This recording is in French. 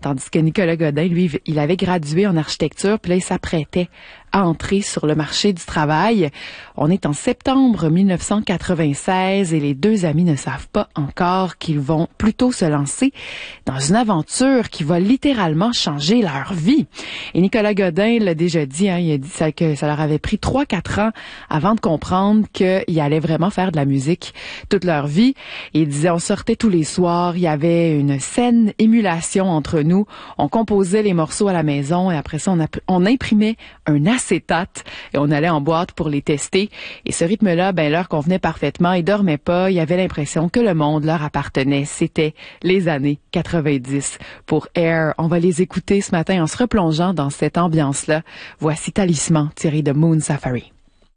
tandis que Nicolas Godin, lui, il avait gradué en architecture, puis là, il s'apprêtait à entrer sur le marché du travail. On est en septembre 1996 et les deux amis ne savent pas encore qu'ils vont plutôt se lancer dans une aventure qui va littéralement changer leur vie. Et Nicolas Godin l'a déjà dit, il a dit que ça leur avait pris 3-4 ans avant de comprendre qu'ils allaient vraiment faire de la musique toute leur vie. Et il disait, on sortait tous les soirs, il y avait une saine émulation entre nous, on composait les morceaux à la maison et après ça, on imprimait un acétate et on allait en boîte pour les tester. Et ce rythme-là, leur convenait parfaitement. Ils dormaient pas. Ils avaient l'impression que le monde leur appartenait. C'était les années 90 pour Air. On va les écouter ce matin en se replongeant dans cette ambiance-là. Voici Talisman tiré de Moon Safari.